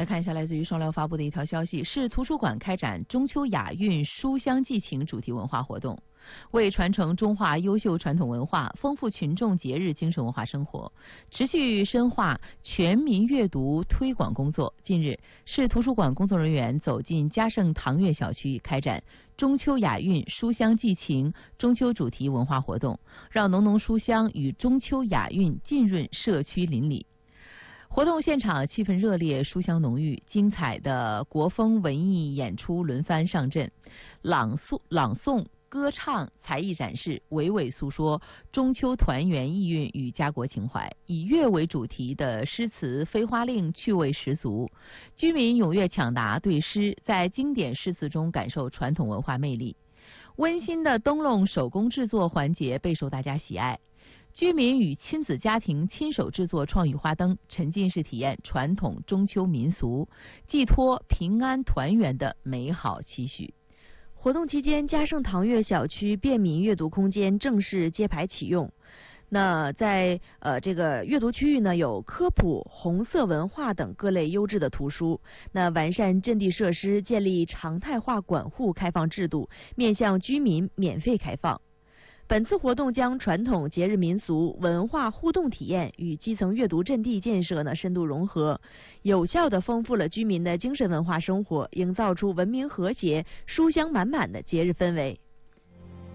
看一下来自于双料发布的一条消息，市图书馆开展中秋雅韵书香寄情主题文化活动，为传承中华优秀传统文化，丰富群众节日精神文化生活，持续深化全民阅读推广工作。近日，市图书馆工作人员走进嘉盛唐悦小区，开展中秋雅韵书香寄情中秋主题文化活动，让浓浓书香与中秋雅韵浸润社区邻里。活动现场气氛热烈，书香浓郁，精彩的国风文艺演出轮番上阵，朗诵、歌唱、才艺展示，娓娓诉说中秋团圆意蕴与家国情怀。以乐为主题的诗词飞花令趣味十足，居民踊跃抢答对诗，在经典诗词中感受传统文化魅力。温馨的灯笼手工制作环节备受大家喜爱。居民与亲子家庭亲手制作创意花灯，沉浸式体验传统中秋民俗，寄托平安团圆的美好期许。 活动期间，嘉盛唐悦小区便民阅读空间正式揭牌启用。那在这个阅读区域呢，有科普、红色文化等各类优质的图书。那完善阵地设施，建立常态化管护开放制度，面向居民免费开放。本次活动将传统节日民俗文化互动体验与基层阅读阵地建设呢深度融合，有效地丰富了居民的精神文化生活，营造出文明和谐、书香满满的节日氛围。